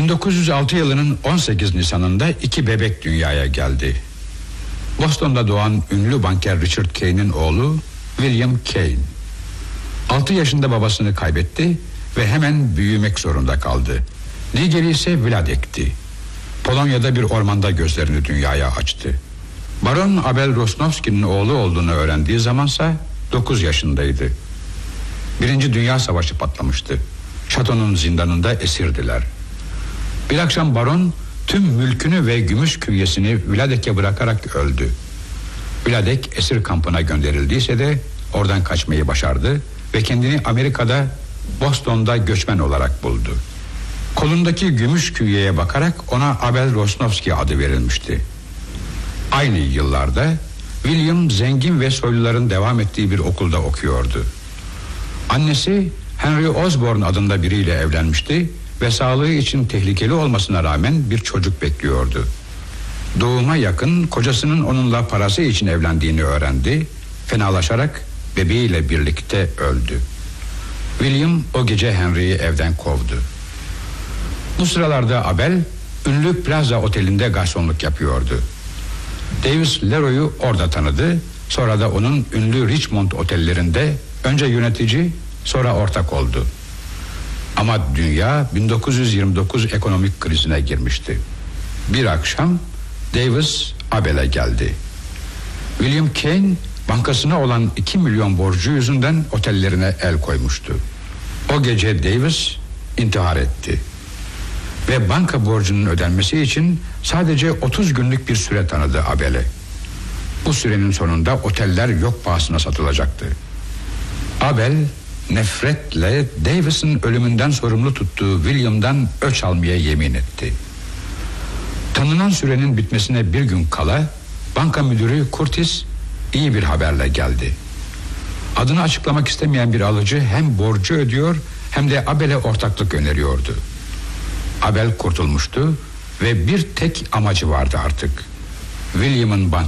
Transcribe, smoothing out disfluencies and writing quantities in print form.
1906 yılının 18 Nisan'ında 2 bebek dünyaya geldi. Boston'da doğan ünlü banker Richard Kane'in oğlu William Kane. 6 yaşında babasını kaybetti ve hemen büyümek zorunda kaldı. Digeri ise Vladek'ti. Polonya'da bir ormanda gözlerini dünyaya açtı. Baron Abel Rosnowski'nin oğlu olduğunu öğrendiği zamansa 9 yaşındaydı. Birinci Dünya Savaşı patlamıştı. Şatonun zindanında esirdiler. Bir akşam baron tüm mülkünü ve gümüş künyesini Vladek'e bırakarak öldü. Vladek esir kampına gönderildiyse de oradan kaçmayı başardı ve kendini Amerika'da Boston'da göçmen olarak buldu. Kolundaki gümüş künyeye bakarak ona Abel Rosnowski adı verilmişti. Aynı yıllarda William zengin ve soyluların devam ettiği bir okulda okuyordu. Annesi Henry Osborne adında biriyle evlenmişti ve sağlığı için tehlikeli olmasına rağmen bir çocuk bekliyordu. Doğuma yakın kocasının onunla parası için evlendiğini öğrendi. Fenalaşarak bebeğiyle birlikte öldü. William o gece Henry'yi evden kovdu. Bu sıralarda Abel ünlü Plaza Oteli'nde garsonluk yapıyordu. Davis Leroy'u orada tanıdı. Sonra da onun ünlü Richmond otellerinde önce yönetici, sonra ortak oldu. Ama dünya 1929 ekonomik krizine girmişti. Bir akşam Davis Abel'e geldi. William Kane bankasına olan 2 milyon borcu yüzünden otellerine el koymuştu. O gece Davis intihar etti. Ve banka borcunun ödenmesi için sadece 30 günlük bir süre tanıdı Abel'e. Bu sürenin sonunda oteller yok pahasına satılacaktı. Abel nefretle Davis'in ölümünden sorumlu tuttuğu William'dan öç almaya yemin etti. Tanınan sürenin bitmesine bir gün kala banka müdürü Curtis iyi bir haberle geldi. Adını açıklamak istemeyen bir alıcı hem borcu ödüyor hem de Abel'e ortaklık öneriyordu. Abel kurtulmuştu ve bir tek amacı vardı artık. William'ın